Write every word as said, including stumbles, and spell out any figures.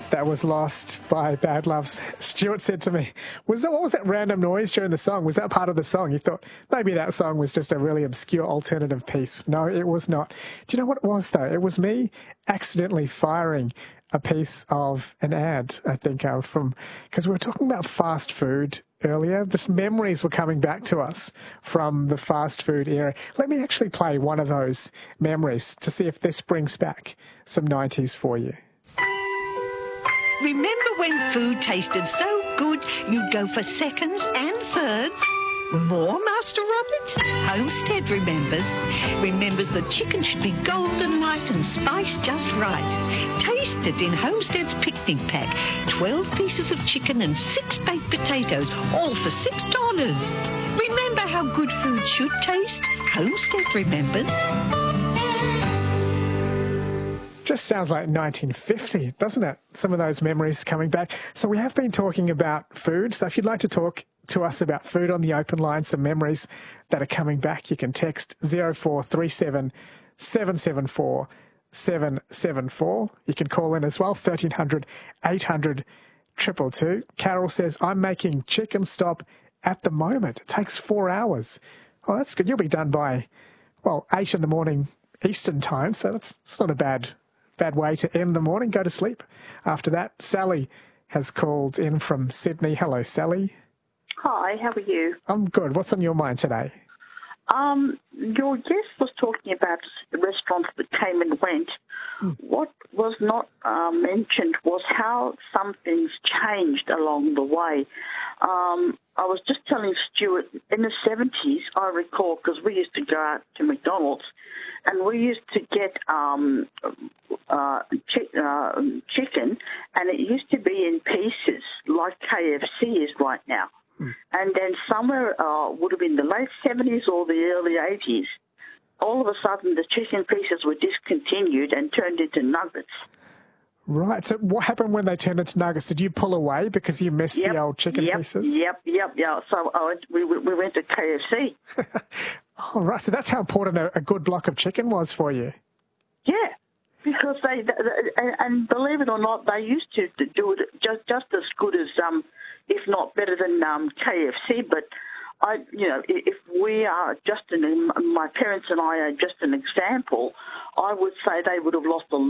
That was Lost by Bad Loves. Stuart said to me, was that, what was that random noise during the song? Was that part of the song? You thought maybe that song was just a really obscure alternative piece. No, it was not. Do you know what it was, though? It was me accidentally firing a piece of an ad, I think, uh, from, because we were talking about fast food earlier. This memories were coming back to us from the fast food era. Let me actually play one of those memories to see if this brings back some nineties for you. Remember when food tasted so good you'd go for seconds and thirds? More, Master Robert? Homestead remembers. Remembers that chicken should be golden light and spiced just right. Taste it in Homestead's picnic pack. Twelve pieces of chicken and six baked potatoes, all for six dollars. Remember how good food should taste? Homestead remembers. Just sounds like nineteen fifty, doesn't it? Some of those memories coming back. So we have been talking about food. So if you'd like to talk to us about food on the open line, some memories that are coming back, you can text zero four three seven, seven seven four, seven seven four. You can call in as well, thirteen hundred, eight hundred, two two two. Carol says, I'm making chicken stop at the moment. It takes four hours. Oh, that's good. You'll be done by, well, eight in the morning Eastern time. So that's, that's not a bad Bad way to end the morning. Go to sleep after that. Sally has called in from Sydney. Hello, Sally. Hi, how are you? I'm good. What's on your mind today? Um, your guest was talking about the restaurants that came and went. Hmm. What was not uh, mentioned was how some things changed along the way. Um, I was just telling Stuart, in the seventies, I recall, because we used to go out to McDonald's, and we used to get um, uh, chi- uh, chicken, and it used to be in pieces, like K F C is right now. Hmm. And then somewhere, uh, would have been the late seventies or the early eighties, all of a sudden the chicken pieces were discontinued and turned into nuggets. Right. So what happened when they turned into nuggets? Did you pull away because you missed yep, the old chicken yep, pieces? Yep, yep, yeah. So uh, we, we went to K F C. Oh, right. So that's how important a, a good block of chicken was for you. Yeah, because they, they, and believe it or not, they used to do it just just as good as, um, if not better than um, K F C. But I, you know, if we are just an, my parents and I are just an example, I would say they would have lost a